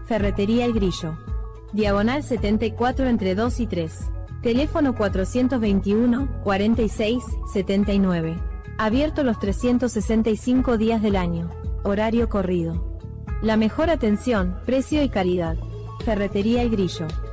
Ferretería El Grillo. Diagonal 74 entre 2 y 3. Teléfono 421 46 79. Abierto los 365 días del año. Horario corrido. La mejor atención, precio y calidad. Ferretería El Grillo.